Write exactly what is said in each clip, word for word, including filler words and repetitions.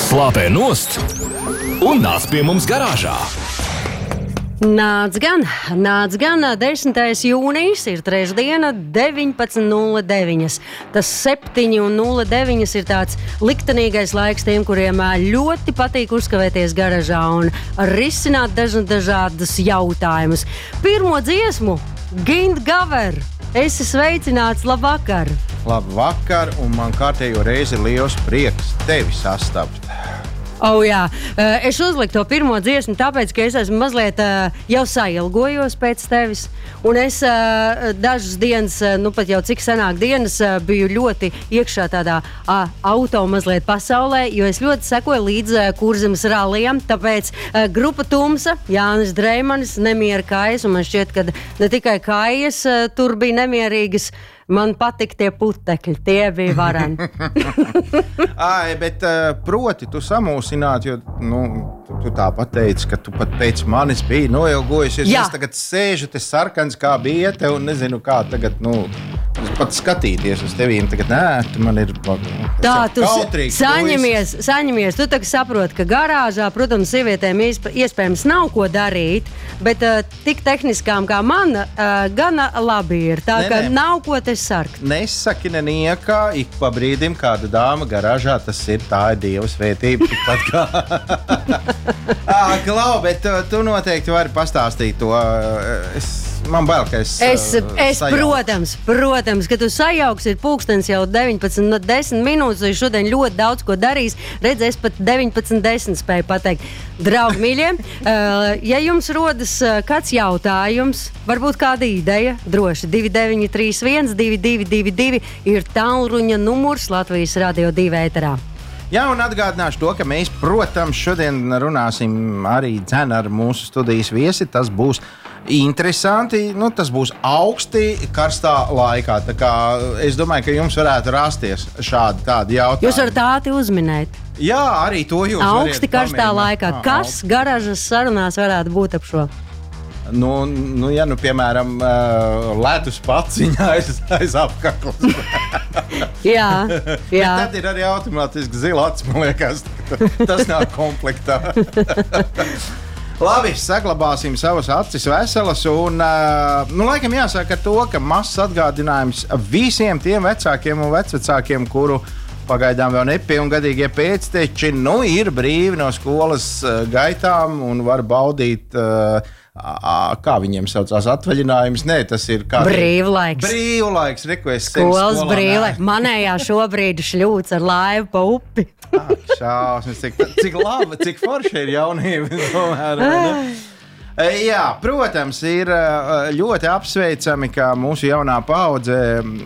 Slāpē nost un nāc pie mums garāžā. Nāc gan, nāc gan, desmitais jūnijas ir trešdiena, deviņpadsmit nulle deviņi. Tas septiņi un nulle deviņi ir tāds liktenīgais laiks tiem, kuriem ļoti patīk uzkavēties garažā un risināt dažna dažādas jautājumus. Pirmo dziesmu Gind Gaver. Esi sveicināts, labvakar! Labvakar, un man kārtējo reizi liels prieks tevi sastapt. Oh, jā. Es uzliku to pirmo dziesmu, tāpēc, ka es esmu mazliet jau sailgojos pēc tevis. Un es dažas dienas, nu pat jau cik senāk dienas, biju ļoti iekšā tādā auto mazliet pasaulē, jo es ļoti sekoju līdz Kurzemes rallijam. Tāpēc grupa Tumsa, Jānis Dreimanis, Nemiera kājas, un man šķiet, ka ne tikai kājas tur bija nemierīgas. Man patīk tie putekļi, tie bija vareni. Ai, bet uh, proti, tu samūsināti, jo nu, tu, tu tā pateici, ka tu pat pēc manis biji noilgojusies. Jā. Es tagad sēžu te sarkans kā biete un nezinu kā tagad, nu, pat skatīties uz tevīm. Tagad, nē, tu man ir tā, tu saņemies, saņemies. Tu tagad saproti, ka garāžā, protams, sievietēm iespējams nav ko darīt, bet uh, tik tehniskām kā man, uh, gana labi ir. Tā ne, ka ne. Nav ko te sarkt. Nesaki ne niekā, ik pa brīdim kāda dāma garāžā, tas ir tā ir Dieva svētība. Tikpat kā. à, Klau, bet tu, tu noteikti vari pastāstīt to. Es, man bail, ka es Es, es protams, protams, ka tu sajauks, ir pulkstens jau deviņpadsmit desmit minūtes, un šodien ļoti daudz ko darīs. Redz, es pat deviņpadsmit desmit spēju pateikt. Draugi mīļie, ja jums rodas kāds jautājums, varbūt kāda ideja, droši divi deviņi trīs viens divi divi divi divi ir tālruņa numurs Latvijas Radio divi ēterā. Jā, un atgādināšu to, ka mēs, protams, šodien runāsim arī dzen ar mūsu studijas viesi. Tas būs interesanti, nu, tas būs augsti karstā laikā. Tā kā es domāju, ka jums varētu rasties šādi tādi jautājumi. Jūs varat ātri uzminēt. Jā, arī to jūs augsti karstā laikā. Ah, Kas augsti. Garažas sarunās varētu būt ap šo? Nu, nu, ja, nu, piemēram, uh, ledus paciņā aiz, aiz apkaklas. jā, jā. Tad ir arī automātiski zila acis, man liekas. Tas nav komplektā. Labi, saglabāsim savas acis veselas. Un, uh, nu, laikam jāsaka ar to, ka mazs atgādinājums visiem tiem vecākiem un vecvecākiem, kuru pagaidām vēl nepilngadīgie pēcteči, nu, ir brīvi no skolas uh, gaitām un var baudīt, uh, uh, kā viņiem saucās, atvaļinājums. Nē, tas ir kā brīvlaiks. Brīvlaiks, reku, es skolas brīvlaiks. Manējā šobrīd šļūts ar laivu pa upi. ah, šausmas, cik, cik labi, cik forši ir jaunība. Tomēr, Jā, protams, ir ļoti apsveicami, ka mūsu jaunā paudze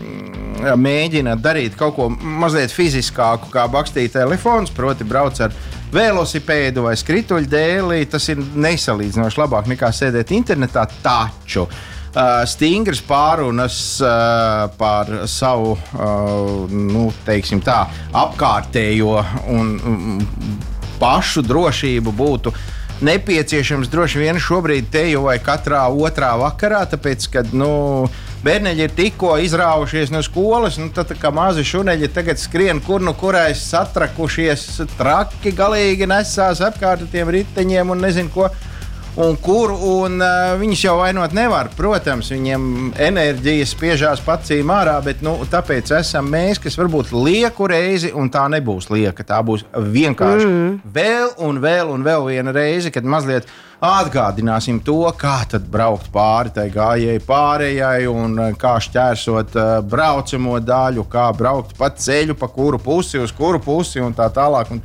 mēģina darīt kaut ko mazliet fiziskāku, kā bakstīt telefons, proti brauc ar velosipēdu vai skrituļdēli. Tas ir nesalīdzinoši labāk nekā sēdēt internetā, taču uh, stingras pārunas uh, par savu, uh, nu, teiksim tā, apkārtējo un um, pašu drošību būtu nepieciešams droši vien šobrīd te jau vai katrā otrā vakarā, tāpēc, kad, nu, bērneļi ir tikko izrāvušies no skolas, nu, tad, kā mazi šuneļi tagad skrien, kur nu kurais satrakušies, traki galīgi nesās apkārt tiem riteņiem un nezinu ko. Un kur, un uh, viņus jau vainot nevar. Protams, viņiem enerģija spiežās pacīm ārā, bet nu, tāpēc esam mēs, kas varbūt lieku reizi, un tā nebūs lieka. Tā būs vienkārši mm. vēl un vēl un vēl viena reize, kad mazliet atgādināsim to, kā tad braukt pāri tai gājēji pārējai un kā šķērsot uh, braucamo daļu, kā braukt pa ceļu, pa kuru pusi, uz kuru pusi un tā tālāk. Un